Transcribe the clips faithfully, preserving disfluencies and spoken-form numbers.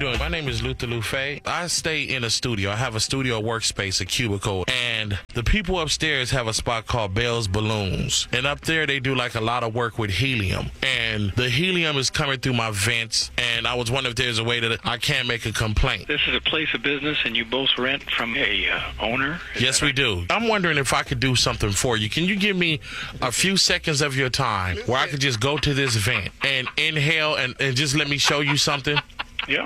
doing? My name is Luther Lufe. I stay in a studio. I have a studio workspace, a cubicle, and the people upstairs have a spot called Bell's Balloons. And up there, they do like a lot of work with helium. And the helium is coming through my vents, and I was wondering if there's a way that I can make a complaint. This is a place of business, and you both rent from a uh, owner? Is Yes, we right? do. I'm wondering if I could do something for you. Can you give me a few seconds of your time where I could just go to this vent and inhale and, and just let me show you something? Yeah.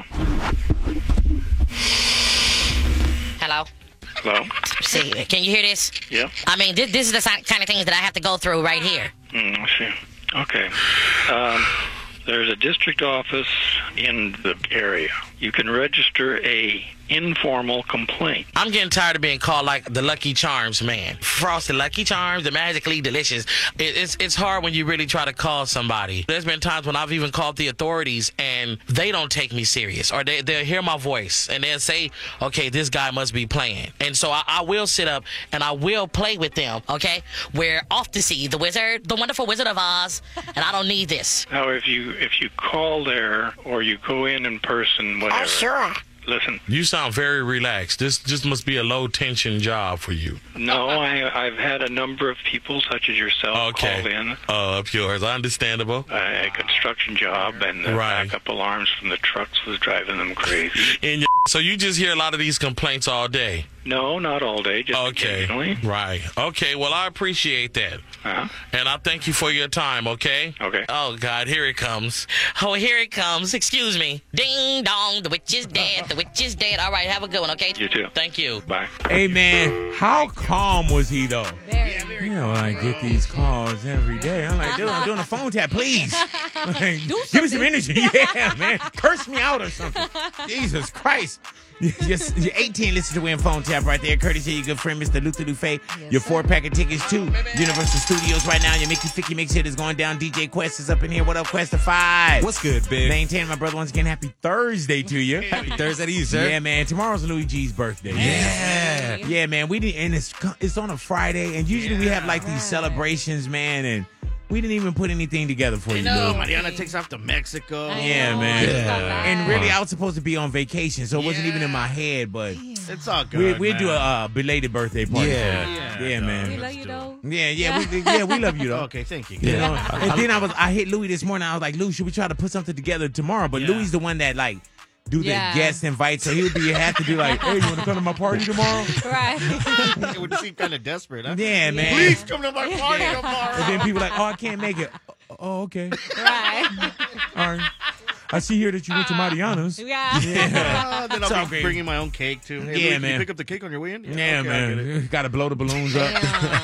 Hello? Hello? See, can you hear this? Yeah. I mean, this, this is the si- kind of things that I have to go through right here. Mm, I see. Okay. Um, there's a district office in the area. You can register a informal complaint. I'm getting tired of being called like the Lucky Charms man. Frosted Lucky Charms, the magically delicious. It, it's it's hard when you really try to call somebody. There's been times when I've even called the authorities and they don't take me serious, or they, they'll hear my voice and they'll say, okay, this guy must be playing. And so I, I will sit up and I will play with them, okay? We're off to see the wizard, the wonderful Wizard of Oz, and I don't need this. Now, if you if you call there or you go in in person, whatever. Oh, sure. Listen. You sound very relaxed. This just must be a low tension job for you. No, I, I've had a number of people, such as yourself, Okay. called in. Uh, up yours. Understandable. Uh, a construction job, and the Right. backup alarms from the trucks was driving them crazy. In your, so you just hear a lot of these complaints all day. No, not all day, just Okay. occasionally. Right. Okay. Well, I appreciate that. Uh-huh. And I thank you for your time, okay? Okay. Oh, God, here it comes. Oh, here it comes. Excuse me. Ding dong, the witch is dead. The witch is dead. All right, have a good one, okay? You too. Thank you. Bye. Hey, man, how calm was he, though? Very. You know, I get these calls every day. I'm like, dude, I'm doing a phone tap, please. Like, give me some energy. Yeah, man. Curse me out or something. Jesus Christ. Just you're eighteen, listen to Win Phone Tap right there. Courtesy of your good friend, Mister Luther Lufe. Yes, your sir. four pack of tickets to Universal Studios right now. Your Mickey Ficky Mix hit is going down. D J Quest is up in here. What up, Quest five? What's good, big? Maintain, my brother, once again, happy Thursday to you. Happy Thursday to you, sir. Yeah, man. Tomorrow's Louis G's birthday. Yeah. Yeah, man. We didn't, and it's it's on a Friday, and usually we have like these celebrations, man, and we didn't even put anything together for you. know. Lou. Mariana takes off to Mexico. I Yeah, know. man. Yeah. And really, I was supposed to be on vacation, so it wasn't even in my head, but It's all good. we we'll man. do a uh, belated birthday party. Yeah. for you. Yeah, yeah, We man. love you though. Yeah, yeah, we, yeah, we love you though. Okay, thank you. You know, and then I was, I hit Louis this morning. I was like, Louis, should we try to put something together tomorrow? But Yeah. Louis is the one that like do the Yeah. guest invite, so he would be have to do like, hey, you want to come to my party tomorrow? Right. It would seem kind of desperate, huh? Yeah, man. Please come to my party tomorrow. And then people like, oh, I can't make it. Oh, okay. right. All right. I see here that you went to Mariana's. Yeah. Yeah. Uh, then It's I'll all be great. bringing my own cake too. Hey, Yeah, Louis, can man. you pick up the cake on your way in? Yeah, okay, I get it. man. Got to blow the balloons up.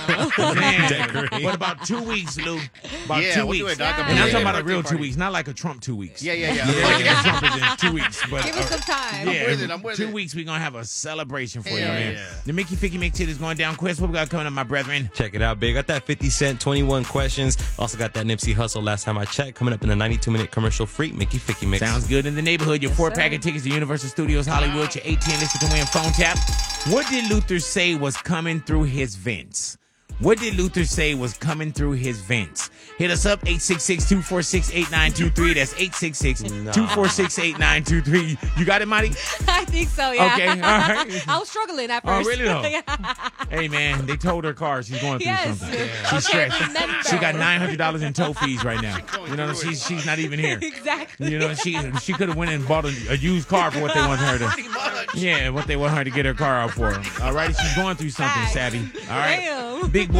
Man, what about two weeks, Lou? About Yeah, two we'll do weeks. it, Doc. Yeah. And I'm Yeah, talking about a birthday real two party. weeks, not like a Trump two weeks. Yeah, yeah, yeah. Yeah, like that Trump is in two weeks. But, Give us uh, some time. yeah, with it, I'm with two it. weeks we're going to have a celebration for you, Yeah, man. yeah. The Mickey Ficky Mix hit is going down. Quest, what we got coming up, my brethren? Check it out, big. Got that fifty Cent, twenty-one questions. Also got that Nipsey Hussle last time I checked. Coming up in the ninety-two minute commercial free Mickey Ficky Mix. Sounds good in the neighborhood. Your Yes, four sir. pack of tickets to Universal Studios Hollywood. Your eighteen, listen to Win Phone Tap. What did Luther say was coming through his vents? What did Luther say was coming through his vents? Hit us up, eight six six, two four six, eight nine two three. That's eight six six, two four six, eight nine two three. You got it, Marty? I think so, yeah. Okay, all right. I was struggling at Oh, first. really, though? Yeah. Hey, man, they told her car she's going through Yes. something. Yeah. She's Okay, stressed. remember. She got nine hundred dollars in tow fees right now. You know, through she's, she's not even here. Exactly. You know, she she could have went and bought a, a used car for what they want her to. Yeah, what they want her to get her car out for. All right, she's going through something, Facts. Savvy. All right, Damn. big boy.